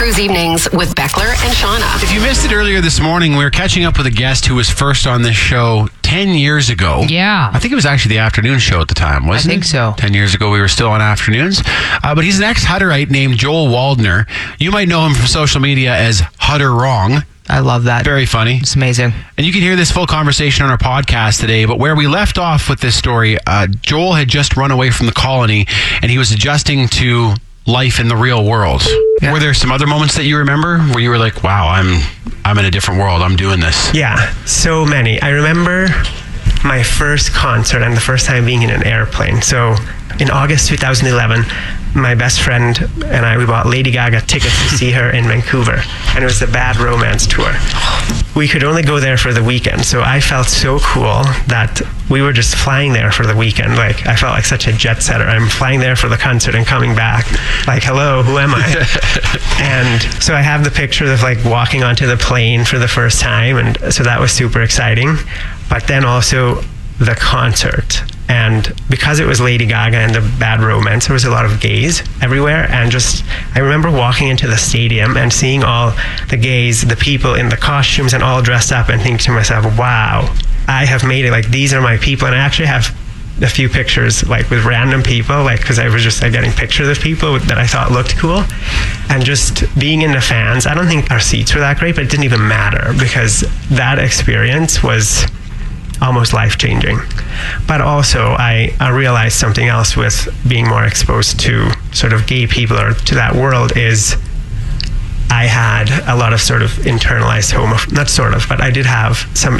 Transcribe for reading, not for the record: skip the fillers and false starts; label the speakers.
Speaker 1: Cruise Evenings with Beckler and Shauna.
Speaker 2: If you missed it earlier this morning, we were catching up with a guest who was first on this show 10 years ago.
Speaker 3: Yeah.
Speaker 2: I think it was actually the afternoon show at the time, wasn't it?
Speaker 3: I think so.
Speaker 2: 10 years ago, we were still on afternoons. But he's an ex-Hutterite named Joel Waldner. You might know him from social media as Hutter Wrong.
Speaker 3: I love that.
Speaker 2: Very funny.
Speaker 3: It's amazing.
Speaker 2: And you can hear this full conversation on our podcast today. But where we left off with this story, Joel had just run away from the colony and he was adjusting to life in the real world. Yeah. Were there some other moments that you remember where you were like, wow, I'm in a different world. I'm doing this?
Speaker 4: Yeah, so many. I remember my first concert and the first time being in an airplane. So in August 2011, my best friend and I, we bought Lady Gaga tickets to see her in Vancouver. And it was the Bad Romance tour. We could only go there for the weekend. So I felt so cool that we were just flying there for the weekend. Like, I felt like such a jet setter. I'm flying there for the concert and coming back. Like, hello, who am I? And so I have the picture of like walking onto the plane for the first time. And so that was super exciting. But then also the concert. And because it was Lady Gaga and the Bad Romance, there was a lot of gays everywhere. And just, I remember walking into the stadium and seeing all the gays, the people in the costumes and all dressed up, and thinking to myself, wow, I have made it. Like, these are my people. And I actually have a few pictures like with random people, like, because I was just like getting pictures of people that I thought looked cool. And just being in the fans, I don't think our seats were that great, but it didn't even matter because that experience was almost life-changing. But also I realized something else with being more exposed to sort of gay people or to that world is I had a lot of sort of internalized not sort of, but I did have some